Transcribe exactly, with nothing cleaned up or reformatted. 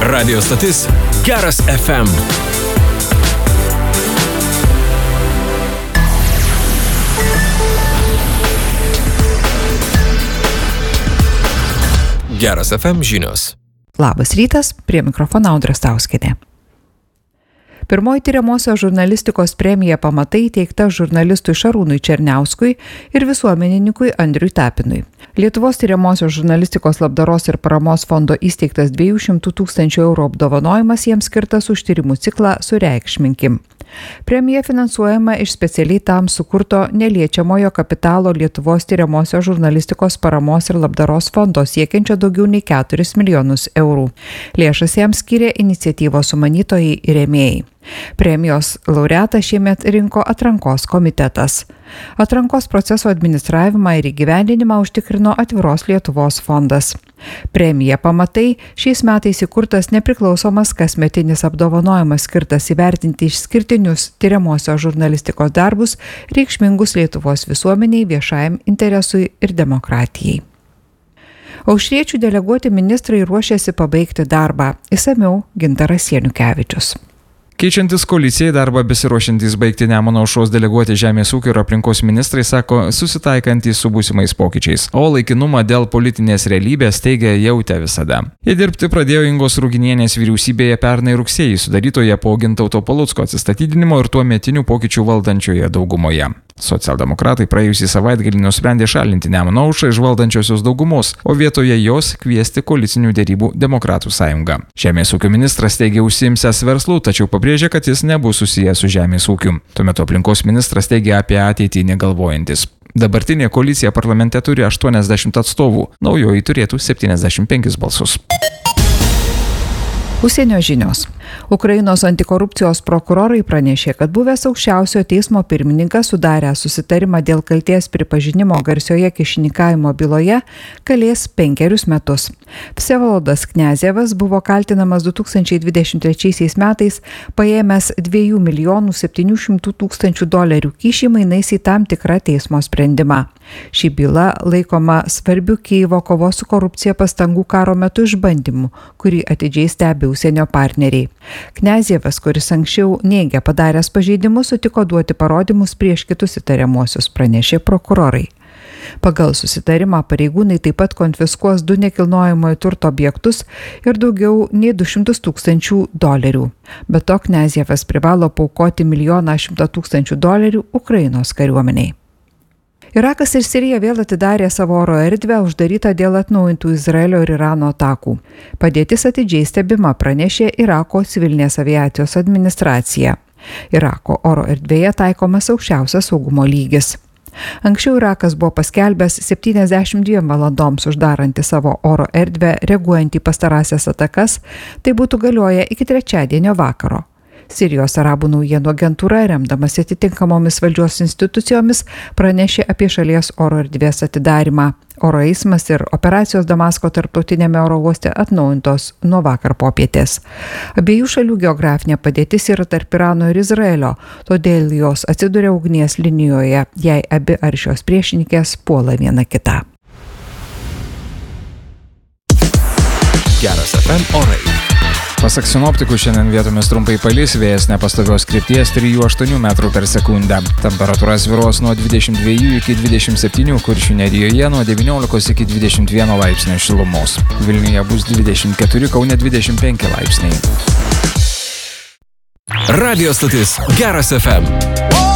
Radio stotis Geras F M. Geras F M žinios. Labas rytas, prie mikrofono Audra Stauskienė. Pirmoji tyriamosios žurnalistikos premija Pamatai teikta žurnalistui Šarūnui Černiauskui ir visuomenininkui Andriui Tapinui. Lietuvos tyriamosios žurnalistikos labdaros ir paramos fondo įsteigtas dviejų šimtų tūkstančių eurų apdovanojimas jiems skirtas už tyrimų ciklą Sureikšminkim. Premija finansuojama iš specialiai tam sukurto neliečiamojo kapitalo Lietuvos tyriamosios žurnalistikos paramos ir labdaros fondo siekiančio daugiau nei keturis milijonus eurų. Lėšas jam skyrė iniciatyvos sumanytojai ir rėmėjai. Premijos laureatą šiemet rinko atrankos komitetas. Atrankos proceso administravimą ir įgyvendinimą užtikrino Atviros Lietuvos fondas. Premija Pamatai šiais metais įkurtas nepriklausomas kasmetinis apdovanojimas skirtas įvertinti išskirtinius tyriamosios žurnalistikos darbus, reikšmingus Lietuvos visuomeniai, viešajam interesui ir demokratijai. Aušriečių deleguoti ministrai ruošiasi pabaigti darbą. Išsamiau Gintaras Janukevičius. Keičiantis koalicijai darbą besiruošiantys baigti Nemuno aušros deleguoti žemės ūkio ir aplinkos ministrai sako susitaikantys su būsimais pokyčiais, o laikinumą dėl politinės realybės teigia jautę visada. Jie dirbti pradėjo Ingos Ruginienės vyriausybėje pernai rugsėjį sudarytoje po Gintauto Palucko atsistatydinimo ir tuometinių pokyčių valdančioje daugumoje. Socialdemokratai praėjusį savaitgalį nusprendė šalinti Nemuno aušrą iš valdančiosios daugumos, o vietoje jos kviesti koalicinių derybų Demokratų sąjungą. Žemės ūkio ministras teigia užsiimsęs verslų, tačiau pabrėžė, kad jis nebus susijęs su žemės ūkiu. Tuo metu aplinkos ministras teigia apie ateitį negalvojantis. Dabartinė koalicija parlamente turi aštuoniasdešimt atstovų, naujoji turėtų septyniasdešimt penkis balsus. Užsienio žinios. Ukrainos antikorupcijos prokurorai pranešė, kad buvęs aukščiausiojo teismo pirmininkas sudarę susitarimą dėl kaltės pripažinimo garsioje kyšininkavimo byloje kalės penkerius metus. Vsevoldas Kniazevas buvo kaltinamas du tūkstančiai dvidešimt trečiaisiais metais paėmęs dviejų milijonų septynių šimtų tūkstančių dolerių kyšį mainais į tam tikrą teismo sprendimą. Ši byla laikoma svarbiu Kijevo kovos su korupcija pastangų karo metu išbandymu, kurį atidžiai stebi užsienio partneriai. Kniazevas, kuris anksčiau neigia padaręs pažeidimus, sutiko duoti parodymus prieš kitus įtariamuosius, pranešė prokurorai. Pagal susitarimą pareigūnai taip pat konfiskuos du nekilnojamojo turto objektus ir daugiau nei du šimtus tūkstančių dolerių. Be to, Kniazevas privalo paaukoti milijoną šimtą tūkstančių dolerių Ukrainos kariuomeniai. Irakas ir Sirija vėl atidarė savo oro erdvę, uždarytą dėl atnaujintų Izraelio ir Irano atakų. Padėtis atidžiai stebima, pranešė Irako civilinės aviacijos administracija. Irako oro erdvėje taikomas aukščiausias saugumo lygis. Anksčiau Irakas buvo paskelbęs septyniasdešimt dviem valandoms uždarantį savo oro erdvę, reaguojant į pastarąsias atakas, tai būtų galioję iki trečiadienio vakaro. Sirijos arabų naujienų agentūra, remdamas atitinkamomis valdžios institucijomis, pranešė apie šalies oro erdvės atidarymą. Oro eismas ir operacijos Damasko tarptautinėme oro uoste atnaujintos nuo vakar popietės. Abiejų šalių geografinė padėtis yra tarp Irano ir Izraelio, todėl jos atsiduria ugnies linijoje, jei abi aršios priešininkės puola viena kitą. Geras F M orai. Pasak sinoptikų, šiandien vietomis trumpai palis, vėjas nepastovios krypties trijų aštuonių metrų per sekundę. Temperatūra svyruos nuo dvidešimt dviejų iki dvidešimt septynių, Kuršių nerijoje nuo devyniolikos iki dvidešimt vieno laipsnio šilumos. Vilniuje bus dvidešimt keturi, Kaune dvidešimt penki laipsniai. Radio stotis Geras F M.